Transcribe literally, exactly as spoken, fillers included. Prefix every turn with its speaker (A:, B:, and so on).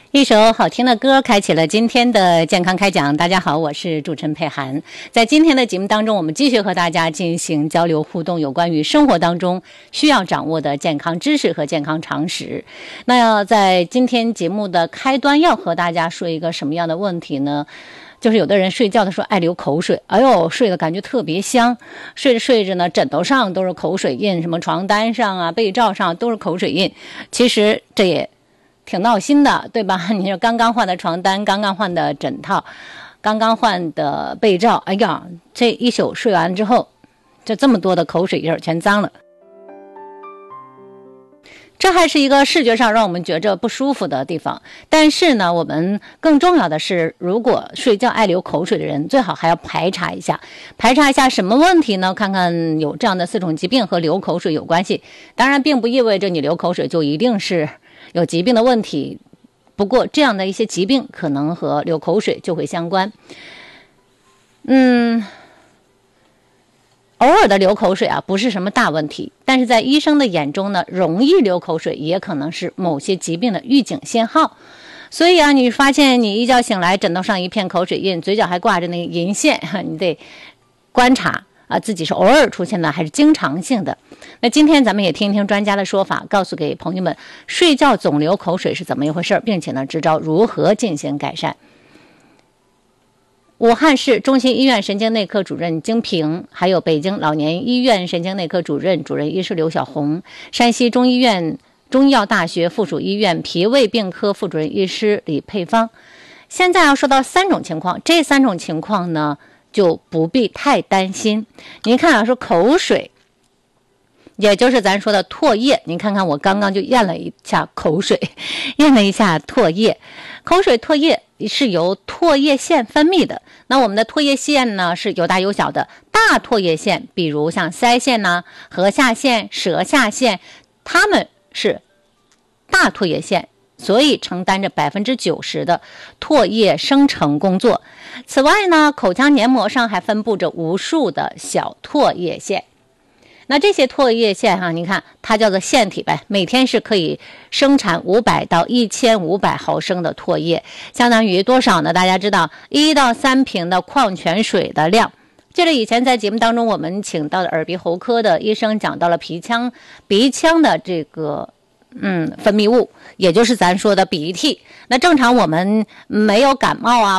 A: 一首好听的歌开启了今天的健康开讲。大家好，我是主持人佩涵。在今天的节目当中，我们继续和大家进行交流互动，有关于生活当中需要掌握的健康知识和健康常识。那要在今天节目的开端要和大家说一个什么样的问题呢？就是有的人睡觉的时候爱流口水，哎呦，睡的感觉特别香，睡着睡着呢，枕头上都是口水印，什么床单上啊、被罩上都是口水印。其实这也挺闹心的，对吧？你说刚刚换的床单，刚刚换的枕套，刚刚换的被罩，哎呀，这一宿睡完之后，就这么多的口水印全脏了。这还是一个视觉上让我们觉着不舒服的地方，但是呢，我们更重要的是，如果睡觉爱流口水的人，最好还要排查一下，排查一下什么问题呢？看看有这样的四种疾病和流口水有关系。当然，并不意味着你流口水就一定是有疾病的问题，不过这样的一些疾病可能和流口水就会相关。嗯。偶尔的流口水啊，不是什么大问题，但是在医生的眼中呢，容易流口水也可能是某些疾病的预警信号。所以啊，你发现你一觉醒来，枕头上一片口水印，嘴角还挂着那个银线，你得观察啊，自己是偶尔出现的还是经常性的。那今天咱们也听一听专家的说法，告诉给朋友们睡觉总流口水是怎么一回事，并且呢，支招如何进行改善。武汉市中心医院神经内科主任金平，还有北京老年医院神经内科主任主任医师刘晓红，山西中医院中医药大学附属医院脾胃病科副主任医师李佩芳。现在要说到三种情况，这三种情况呢就不必太担心。您看啊，说口水，也就是咱说的唾液，您看看我刚刚就咽了一下口水，咽了一下唾液。口水唾液是由唾液腺分泌的，那我们的唾液腺呢是有大有小的，大唾液腺比如像腮腺呢、颌下腺、舌下腺，它们是大唾液腺，所以承担着百分之九十的唾液生成工作。此外呢，口腔黏膜上还分布着无数的小唾液腺。那这些唾液腺哈，你看它叫做腺体呗，每天是可以生产五百到一千五百毫升的唾液，相当于多少呢？大家知道一到三瓶的矿泉水的量。记得以前在节目当中，我们请到的耳鼻喉科的医生讲到了鼻腔鼻腔的这个嗯分泌物，也就是咱说的鼻涕。那正常我们没有感冒啊